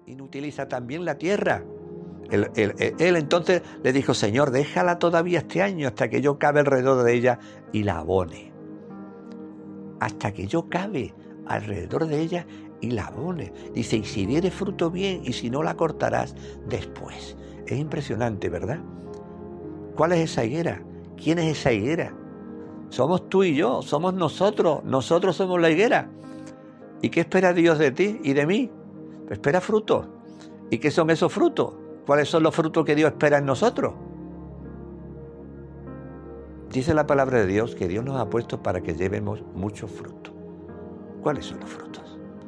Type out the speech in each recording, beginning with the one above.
inutiliza también la tierra. Él entonces le dijo: Señor, déjala todavía este año hasta que yo cabe alrededor de ella y la abone. Hasta que yo cabe alrededor de ella y la abone. Dice: y si diere fruto, bien, y si no, la cortarás después. Es impresionante, ¿verdad? ¿Cuál es esa higuera? ¿Quién es esa higuera? Somos tú y yo, somos nosotros. Nosotros somos la higuera. ¿Y qué espera Dios de ti y de mí? Espera frutos. ¿Y qué son esos frutos? ¿Cuáles son los frutos que Dios espera en nosotros? Dice la palabra de Dios que Dios nos ha puesto para que llevemos muchos frutos. ¿Cuáles son los frutos?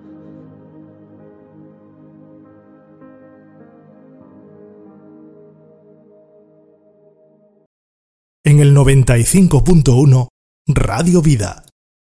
En el 95.1 Radio Vida.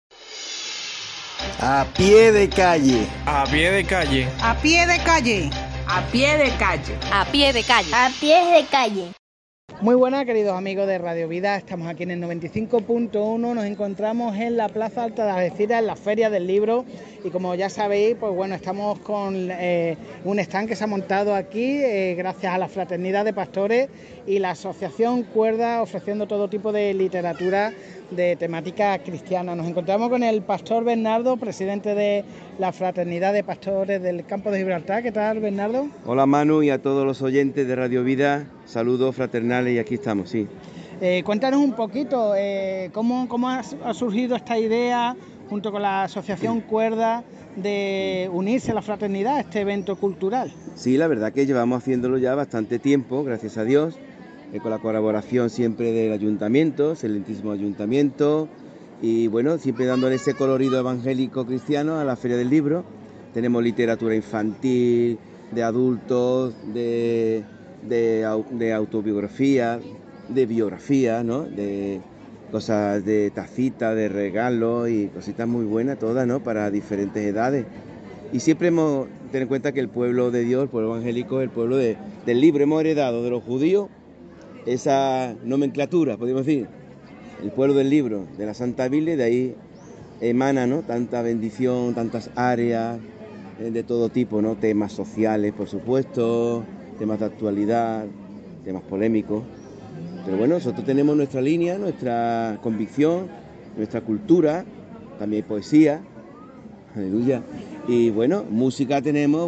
A pie de calle. A pie de calle. A pie de calle. A pie de calle. A pie de calle. A pie de calle. Muy buenas, queridos amigos de Radio Vida, estamos aquí en el 95.1, nos encontramos en la Plaza Alta de Algeciras, en la Feria del Libro, y como ya sabéis, pues bueno, estamos con un stand que se ha montado aquí gracias a la Fraternidad de Pastores y la Asociación Cuerda, ofreciendo todo tipo de literatura de temática cristiana. Nos encontramos con el pastor Bernardo, presidente de la Fraternidad de Pastores del Campo de Gibraltar. ¿Qué tal, Bernardo? Hola, Manu, y a todos los oyentes de Radio Vida, saludos fraternales, y aquí estamos, sí. Cuéntanos un poquito, ¿cómo ha surgido esta idea, junto con la Asociación Cuerda, de unirse a la fraternidad a este evento cultural? Sí, la verdad que llevamos haciéndolo ya bastante tiempo, gracias a Dios, con la colaboración siempre del Ayuntamiento, excelentísimo Ayuntamiento, y bueno, siempre dándole ese colorido evangélico cristiano a la Feria del Libro. Tenemos literatura infantil, de adultos, de autobiografía, de biografía, ¿no? De cosas de tacita, de regalos y cositas muy buenas todas, ¿no? Para diferentes edades. Y siempre hemos tenido en cuenta que el pueblo de Dios, el pueblo evangélico, es el pueblo del libro. Hemos heredado de los judíos esa nomenclatura, podemos decir, el pueblo del libro, de la Santa Biblia, y de ahí emana, ¿no? Tanta bendición, tantas áreas de todo tipo, ¿no? Temas sociales, por supuesto, temas de actualidad, temas polémicos. Pero bueno, nosotros tenemos nuestra línea, nuestra convicción, nuestra cultura, también hay poesía, aleluya. Y bueno, música tenemos,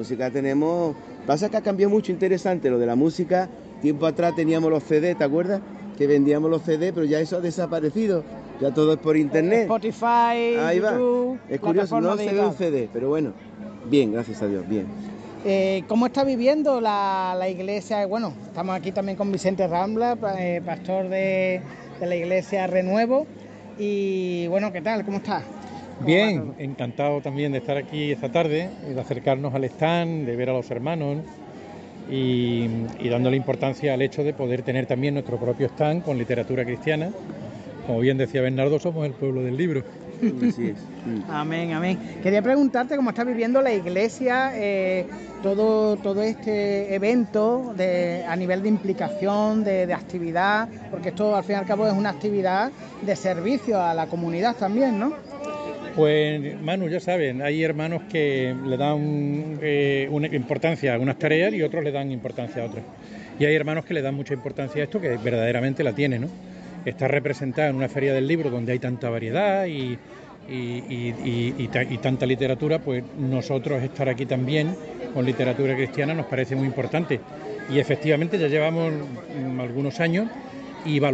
pasa que ha cambiado mucho, interesante lo de la música. Tiempo atrás teníamos los CD, ¿te acuerdas? Que vendíamos los CD, pero ya eso ha desaparecido, ya todo es por internet. Spotify, ahí YouTube, va. Es curioso, no se ve un CD, pero bueno, bien, gracias a Dios, bien. ¿Cómo está viviendo la iglesia? Bueno, estamos aquí también con Vicente Rambla, pastor de la iglesia Renuevo. Y bueno, ¿qué tal? ¿Cómo está? Bien, encantado también de estar aquí esta tarde, de acercarnos al stand, de ver a los hermanos y dándole importancia al hecho de poder tener también nuestro propio stand con literatura cristiana. Como bien decía Bernardo, somos el pueblo del libro. Así es. Amén, amén. Quería preguntarte cómo está viviendo la iglesia todo este evento a nivel de implicación, de actividad, porque esto al fin y al cabo es una actividad de servicio a la comunidad también, ¿no? Pues Manu, ya saben, hay hermanos que le dan una importancia a unas tareas y otros le dan importancia a otras. Y hay hermanos que le dan mucha importancia a esto, que verdaderamente la tiene, ¿no? Está representada en una feria del libro donde hay tanta variedad y tanta literatura, pues nosotros estar aquí también con literatura cristiana nos parece muy importante. Y efectivamente ya llevamos algunos años y